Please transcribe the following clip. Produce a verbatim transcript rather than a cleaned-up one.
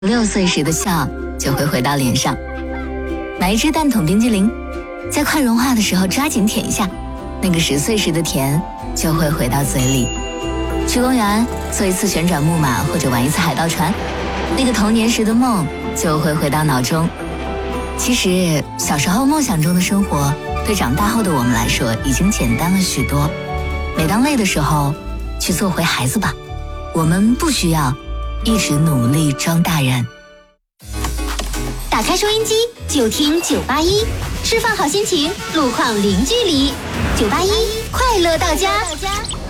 六岁时的笑就会回到脸上。买一只蛋筒冰激凌，在快融化的时候抓紧舔一下，那个十岁时的甜就会回到嘴里。去公园做一次旋转木马或者玩一次海盗船，那个童年时的梦就会回到脑中。其实小时候梦想中的生活对长大后的我们来说已经简单了许多。每当累的时候，去做回孩子吧，我们不需要一直努力装大人。 打开收音机就听九八一，释放好心情，路况零距离。九八一快乐到家。